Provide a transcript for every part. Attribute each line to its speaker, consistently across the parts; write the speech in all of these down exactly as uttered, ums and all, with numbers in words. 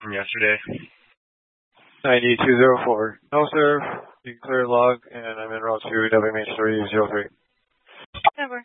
Speaker 1: from yesterday.
Speaker 2: ninety-two oh four. No, sir. You can clear log, and I'm en route to W M H three oh three.
Speaker 3: Over.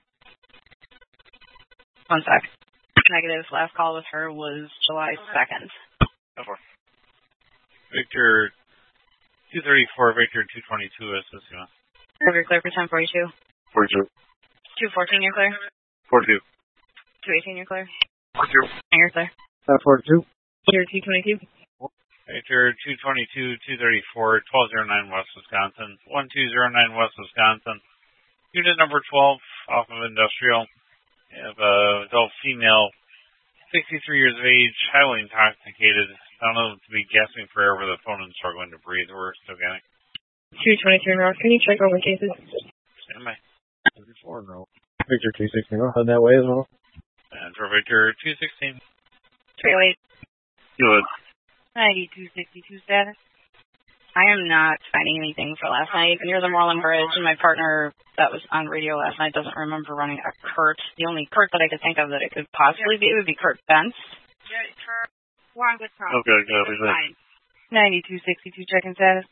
Speaker 3: One sec. Negative. Last call with her was July second.
Speaker 1: Over. Victor two thirty-four, Victor two twenty-two, S S U.
Speaker 3: Over, clear for ten forty-two.
Speaker 2: forty-two.
Speaker 3: two fourteen, you're clear.
Speaker 1: forty-two.
Speaker 3: two eighteen, you're clear.
Speaker 1: forty-two.
Speaker 3: And you're clear.
Speaker 2: Uh, forty-two.
Speaker 3: You're two twenty-two.
Speaker 1: Victor two twenty-two, two thirty-four, twelve oh nine West Wisconsin, one two oh nine West Wisconsin. Unit number twelve, off of Industrial. You have a adult female, sixty-three years of age, highly intoxicated. Found them to be gasping for air over the phone and struggling to breathe. We're still getting.
Speaker 3: two twenty-two North, can you check over cases?
Speaker 1: Stand by.
Speaker 2: thirty-four in row. Victor two sixteen North, head that way as well.
Speaker 1: And for Victor two sixteen.
Speaker 3: three oh eight.
Speaker 1: Good.
Speaker 3: ninety-two sixty-two status. I am not finding anything for last night. Near the Moreland Bridge, and my partner that was on radio last night doesn't remember running a Kurt. The only Kurt that I could think of that it could possibly be, it would be Kurt Bentz.
Speaker 4: Yeah, Kurt. We're on good progress.
Speaker 1: Okay, good.
Speaker 3: ninety-two sixty-two check-in status.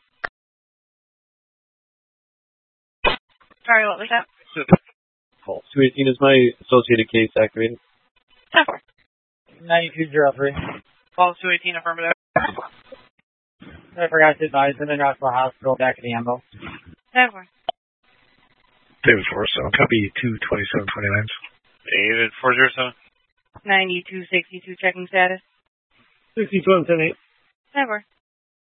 Speaker 3: Sorry, what was that?
Speaker 2: Pulse. two eighteen is my associated case activated.
Speaker 3: ten four.
Speaker 2: ninety-two oh three.
Speaker 3: Pulse two eighteen, affirmative.
Speaker 2: I forgot to advise them in Rockville Hospital, back in the ambo.
Speaker 3: ten four.
Speaker 5: David four seven, copy two twenty-seven twenty-nine.
Speaker 1: David four oh seven.
Speaker 3: ninety-two sixty-two checking status.
Speaker 2: sixty-two seventy-eight.
Speaker 3: ten four.